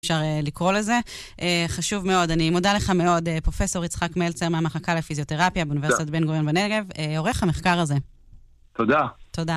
אפשר לקרוא לזה. חשוב מאוד. אני מודה לך מאוד, פרופסור יצחק מלצר מהמחלקה לפיזיותרפיה באוניברסיטת בן גוריון בנגב, עורך המחקר הזה. תודה. תודה.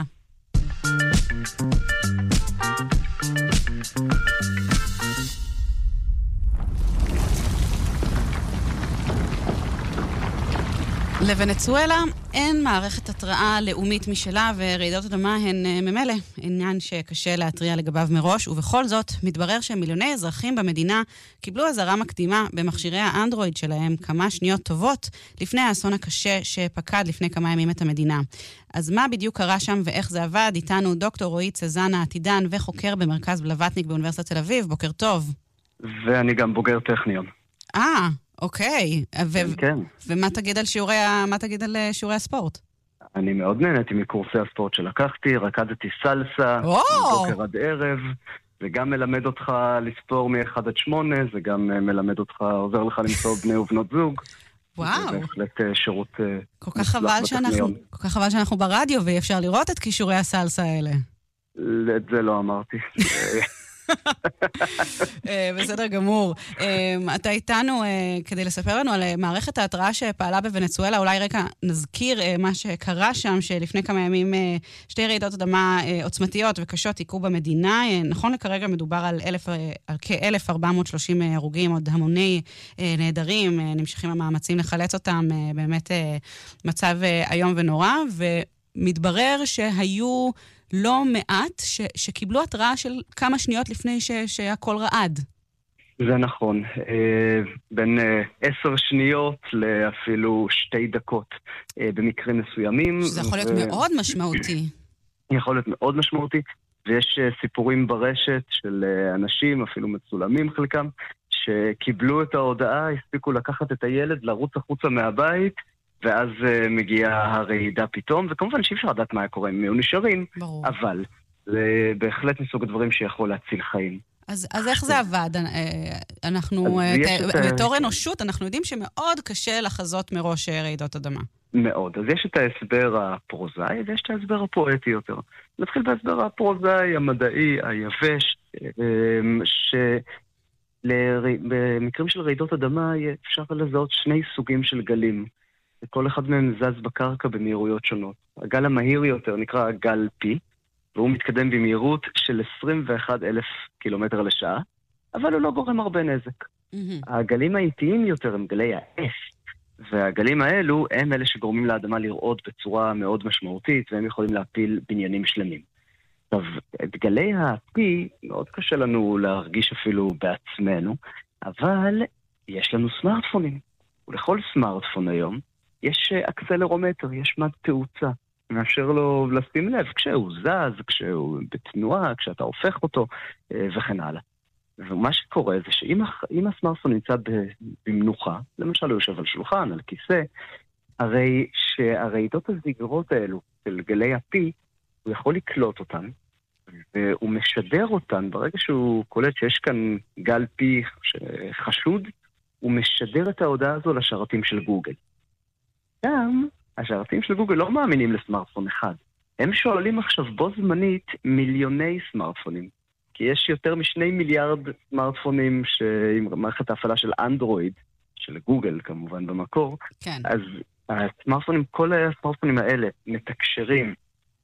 לוונצואלה אין מערכת התראה לאומית משלה, ורעידות אדמה הן ממילא עניין שקשה להתריע לגביו מראש, ובכל זאת מתברר שמיליוני אזרחים במדינה קיבלו אזהרה מקדימה במכשירי האנדרואיד שלהם כמה שניות טובות לפני האסון הקשה שפקד לפני כמה ימים את המדינה. אז מה בדיוק קרה שם ואיך זה עבד? איתנו דוקטור רועי צזנה עתידן וחוקר במרכז בלווטניק באוניברסיטת תל אביב. בוקר טוב. ואני גם בוגר טכניון. אוקיי. כן. ומה תגיד על שיעורי הספורט? אני מאוד נהניתי מקורסי הספורט שלקחתי, רקדתי סלסה, מבוקר עד ערב, זה גם מלמד אותך לספור מ-1 עד 8, זה גם מלמד אותך, עוזר לך למצוא בני ובנות זוג. וואו. זה בהחלט שירות כל כך חבל שאנחנו ברדיו ואי אפשר לראות את כישורי הסלסה האלה. את זה לא אמרתי. בסדר גמור. אתה איתנו כדי לספר לנו על מערכת ההתראה שפעלה בוונצואלה. אולי רגע נזכיר מה שקרה שם, שלפני כמה ימים שתי רעידות אדמה עוצמתיות וקשות עיקרו במדינה. נכון לכרגע מדובר על כ-1,430 הרוגים, עוד המוני נהדרים, נמשכים המאמצים לחלץ אותם, באמת מצב היום ונורא, ומתברר שהיו לא מעט שקיבלו התראה של כמה שניות לפני שהכל רעד. זה נכון. בין 10 שניות לאפילו 2 דקות במקרים מסוימים. שזה יכול להיות מאוד משמעותי. יכול להיות מאוד משמעותי. ויש סיפורים ברשת של אנשים, אפילו מצולמים חלקם, שקיבלו את ההודעה, הספיקו לקחת את הילד, לרוץ החוצה מהבית, ואז מגיעה הרעידה פתאום, וכמובן שאי אפשר לדעת מה היה קורה, הם נשארים, אבל זה בהחלט מסוג הדברים שיכול להציל חיים. אז איך זה עבד? אנחנו, בתור אנושות, אנחנו יודעים שמאוד קשה לחזות מראש רעידות אדמה. מאוד. אז יש את ההסבר הפרוזאי, ויש את ההסבר הפואטי יותר. נתחיל בהסבר הפרוזאי, המדעי, היבש, שבמקרים של רעידות אדמה אפשר לזהות 2 סוגים של גלים. כל אחד מהם זז בקרקע במהירויות שונות. הגל המהיר יותר נקרא גל P, והוא מתקדם במהירות של 21,000 קילומטר לשעה, אבל הוא לא גורם הרבה נזק. הגלים האיטיים יותר הם גלי ה-S, והגלים האלו הם אלה שגורמים לאדמה לרעוד בצורה מאוד משמעותית, והם יכולים להפיל בניינים שלמים. עכשיו, את גלי ה-P מאוד קשה לנו להרגיש אפילו בעצמנו, אבל יש לנו סמארטפונים. ולכל סמארטפון היום, יש אקסלרומטר, יש מד תאוצה. מאפשר לו לשים לב כשהוא זז, כשהוא בתנועה, כשאתה הופך אותו, וכן הלאה. ומה שקורה זה שאם הסמארטפון נמצא במנוחה, למשל הוא יושב על שולחן, על כיסא, הרי שהרעידות הזיגרות האלו של גלי ה-P, הוא יכול לקלוט אותן, והוא משדר אותן ברגע שהוא קולט שיש כאן גל P שחשוד, הוא משדר את ההודעה הזו לשרתים של גוגל. גם השרתים של גוגל לא מאמינים לסמארטפון אחד. הם שואלים עכשיו בו זמנית מיליוני סמארטפונים. כי יש יותר מ2 מיליארד סמארטפונים עם מערכת ההפעלה של אנדרואיד, של גוגל כמובן במקור. כן. אז הסמארטפונים, כל הסמארטפונים האלה מתקשרים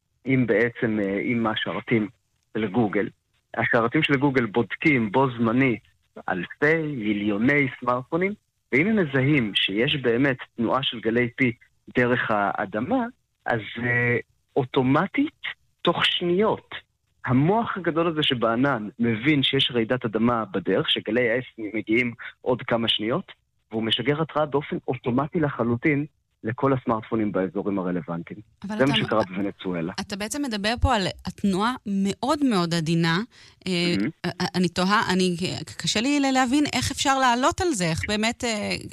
עם השרתים של גוגל. השרתים של גוגל בודקים בו זמנית אלפי, מיליוני סמארטפונים, ואם הם מזהים שיש באמת תנועה של גלי P דרך האדמה, אז אוטומטית, תוך שניות, המוח הגדול הזה שבענן מבין שיש רעידת אדמה בדרך, שגלי ה-S מגיעים עוד כמה שניות, והוא משגר התראה באופן אוטומטי לחלוטין לכל הסמארטפונים באזורים הרלוונטיים. זה מה שקרה בוונצואלה. אתה בעצם מדבר פה על התנועה מאוד מאוד עדינה. אני תוהה, קשה לי להבין איך אפשר לעלות על זה, איך באמת,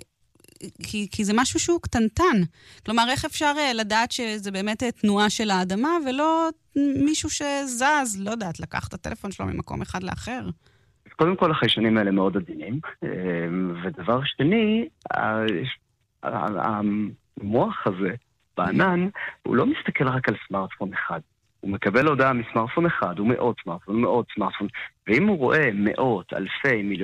כי זה משהו שהוא קטנטן. כלומר, איך אפשר לדעת שזה באמת תנועה של האדמה, ולא מישהו שזז, לא יודעת, לקח את הטלפון שלו ממקום אחד לאחר? קודם כל, החיישנים האלה מאוד עדינים, ודבר שני, המוח הזה, בענן, הוא לא מסתכל רק על סמארטפון אחד. הוא מקבל הודעה מסמארטפון אחד, הוא מאות סמארטפון, ואם הוא רואה מאות, אלפי, מיליון,